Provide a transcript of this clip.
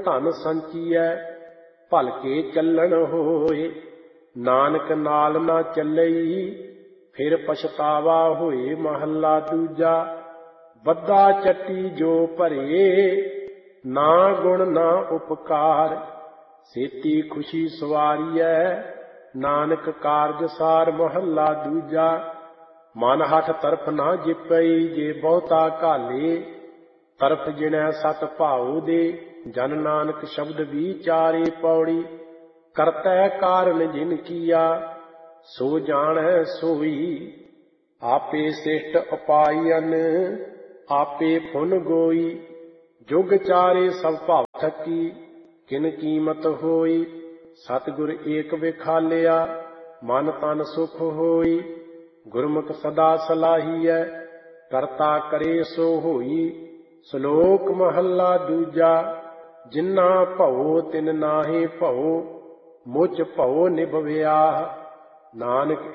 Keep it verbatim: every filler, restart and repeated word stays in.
ਧਨ ਸੰਚੀਐ ਭਲਕੇ ਚੱਲਣ ਹੋਏ। ਨਾਨਕ ਨਾਲ ਨਾ ਚੱਲਈ ਫਿਰ ਪਛਤਾਵਾ ਹੋਏ। ਮਹੱਲਾ ਦੂਜਾ। ਬੱਧਾ ਚੱਟੀ ਜੋ ਭਰੇ ਨਾ ਗੁਣ ਨਾ ਉਪਕਾਰ। ਸੇਤੀ ਖੁਸ਼ੀ ਸਵਾਰੀਐ ਨਾਨਕ ਕਾਰਜ ਸਾਰ। ਮਹੱਲਾ ਦੂਜਾ। ਮਨ ਹਠ ਤਰਫ ਨਾ ਜਿਪਈ ਜੇ ਬਹੁਤਾ ਘਾਲੇ। ਤਰਫ ਜਿਣੈ ਸਤ ਭਾਉ ਦੇ ਜਨ ਨਾਨਕ ਸ਼ਬਦ ਵਿਚਾਰੇ। ਪੌੜੀ। ਕਰਤੈ ਕਾਰਨ ਜਿਨ ਕੀਆ ਸੋ ਜਾਣੈ ਸੋਈ। ਆਪੇ ਸਿਸ਼ਟ ਉਪਾਇਨ ਆਪੇ ਫੁਨ ਗੋਈ। ਜੁਗ ਚਾਰੇ ਸਭ ਭਾਵ ਥਕੀ ਕਿਨ ਕੀਮਤ ਹੋਈ। ਸਤਿਗੁਰ ਏਕ ਵਿਖਾਲਿਆ ਮਨ ਤਨ ਸੁਖ ਹੋਈ। ਗੁਰਮੁਖ ਸਦਾ ਸਲਾਹੀਐ ਕਰਤਾ ਕਰੇ ਸੋ ਹੋਈ। ਸ਼ਲੋਕ ਮਹੱਲਾ ਦੂਜਾ। ਜਿਨਾ ਭਉ ਤਿਨ ਨਾਹੀ ਭਉ ਮੁਝ ਭਉ ਨਿਭਵਿਆ। ਨਾਨਕ